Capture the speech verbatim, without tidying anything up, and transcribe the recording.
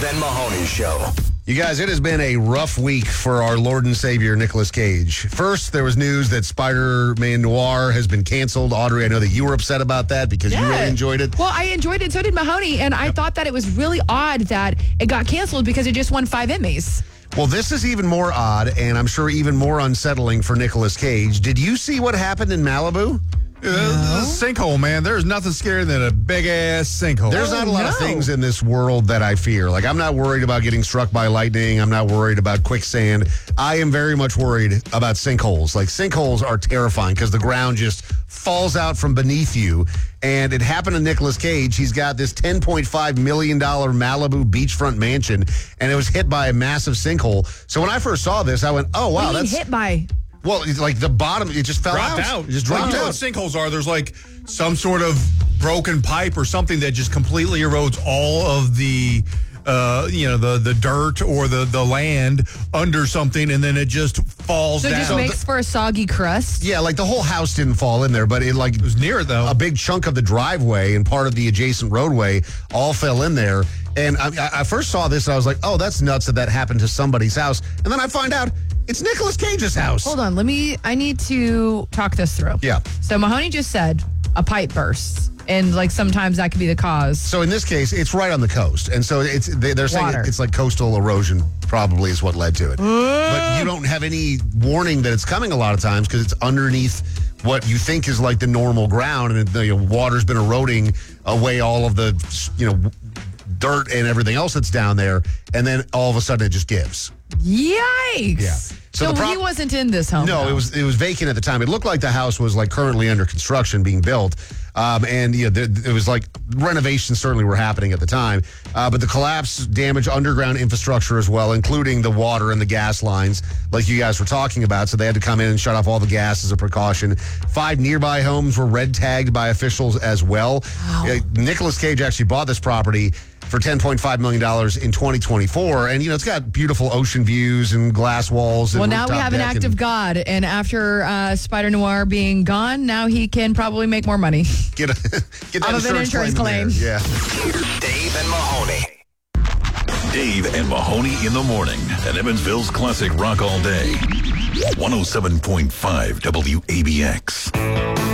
Dave and Mahoney Show. You guys, it has been a rough week for our Lord and Savior, Nicolas Cage. First, there was news that Spider-Man Noir has been canceled. Audrey, I know that you were upset about that because yeah. you really enjoyed it. Well, I enjoyed it. So did Mahoney. And I yep. thought that it was really odd that it got canceled because it just won five Emmys. Well, this is even more odd, and I'm sure even more unsettling for Nicolas Cage. Did you see what happened in Malibu? Uh, no. Sinkhole, man. There's nothing scarier than a big-ass sinkhole. There's not a lot no. of things in this world that I fear. Like, I'm not worried about getting struck by lightning. I'm not worried about quicksand. I am very much worried about sinkholes. Like, sinkholes are terrifying because the ground just falls out from beneath you. And it happened to Nicolas Cage. He's got this ten point five million dollars Malibu beachfront mansion, and it was hit by a massive sinkhole. So when I first saw this, I went, oh, wow. What do you that's mean hit by? Well, it's like the bottom, it just fell dropped out. out. It just Well, dropped you know out. what sinkholes are? There's like some sort of broken pipe or something that just completely erodes all of the, uh, you know, the the dirt or the, the land under something, and then it just falls so down. it just makes for a soggy crust? Yeah, like the whole house didn't fall in there, but it like it was near it though. A big chunk of the driveway and part of the adjacent roadway all fell in there. And I, I first saw this and I was like, oh, that's nuts that that happened to somebody's house. And then I find out it's Nicolas Cage's house. Hold on, let me, I need to talk this through. Yeah. So Mahoney just said a pipe bursts, and like sometimes that could be the cause. So in this case, it's right on the coast. And so it's they, they're saying Water. it's like coastal erosion probably is what led to it. But you don't have any warning that it's coming a lot of times because it's underneath what you think is like the normal ground, and the you know, water's been eroding away all of the, you know, dirt and everything else that's down there, and then all of a sudden it just gives. Yikes! Yeah. So, So the he prob- wasn't in this home. No, though. it was it was vacant at the time. It looked like the house was like currently under construction, being built, um, and you know, th- it was like renovations certainly were happening at the time. Uh, but the collapse damaged underground infrastructure as well, including the water and the gas lines, like you guys were talking about. So they had to come in and shut off all the gas as a precaution. Five nearby homes were red tagged by officials as well. Wow. Uh, Nicolas Cage actually bought this property for ten point five million dollars in twenty twenty-four. And, you know, it's got beautiful ocean views and glass walls. And well, now we rooftop have an deck act and of God. And after uh, Spider Noir being gone, now he can probably make more money. Get, a, get that Out of an insurance claim. in there. Yeah. Dave and Mahoney. Dave and Mahoney in the morning at Evansville's Classic Rock All Day. one oh seven point five W A B X.